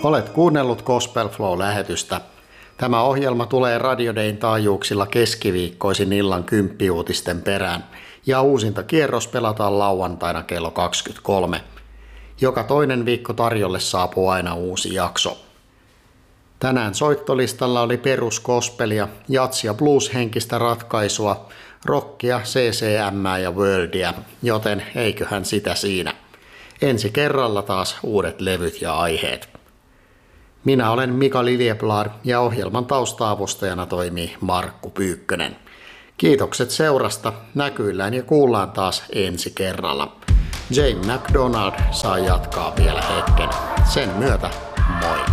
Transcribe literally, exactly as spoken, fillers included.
Olet kuunnellut Gospel Flow-lähetystä. Tämä ohjelma tulee Radio Dayn taajuuksilla keskiviikkoisin illan kymppiuutisten perään ja uusinta kierros pelataan lauantaina kello kaksikymmentäkolme. Joka toinen viikko tarjolle saapuu aina uusi jakso. Tänään soittolistalla oli perusgospelia, jats- ja blues-henkistä ratkaisua, rockia, C C M ja worldia, joten eiköhän sitä siinä. Ensi kerralla taas uudet levyt ja aiheet. Minä olen Mika Liljeblad ja ohjelman tausta-avustajana toimii Markku Pyykkönen. Kiitokset seurasta, näkyillään ja kuullaan taas ensi kerralla. Jane McDonald saa jatkaa vielä hetken. Sen myötä moi!